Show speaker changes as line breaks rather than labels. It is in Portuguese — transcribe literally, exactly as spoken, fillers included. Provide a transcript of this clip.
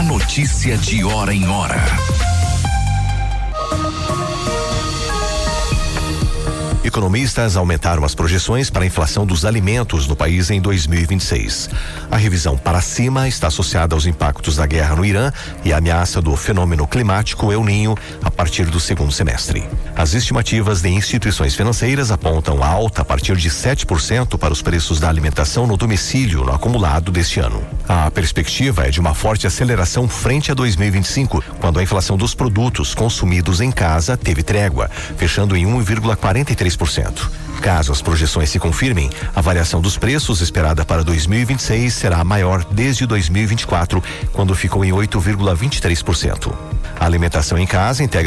notícia de hora em hora.
Economistas aumentaram as projeções para a inflação dos alimentos no país em dois mil e vinte e seis. A revisão para cima está associada aos impactos da guerra no Irã e à ameaça do fenômeno climático El Niño a partir do segundo semestre. As estimativas de instituições financeiras apontam a alta a partir de sete por cento para os preços da alimentação no domicílio no acumulado deste ano. A perspectiva é de uma forte aceleração frente a dois mil e vinte e cinco, quando a inflação dos produtos consumidos em casa teve trégua, fechando em um vírgula quarenta e três por cento. Caso as projeções se confirmem, a variação dos preços esperada para dois mil e vinte e seis será a maior desde dois mil e vinte e quatro, quando ficou em oito vírgula vinte e três por cento. A alimentação em casa integra